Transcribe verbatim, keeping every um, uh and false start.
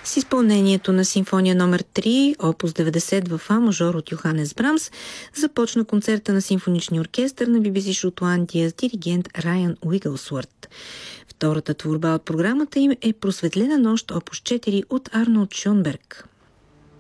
С изпълнението на симфония номер три, опус деветдесет в А мажор от Йоханес Брамс, започна концерта на симфоничния оркестър на Би Би Си Шотландия с диригент Райан Уигълсворт. Втората творба от програмата им е Просветлена нощ, опус четири от Арнолд Шонберг.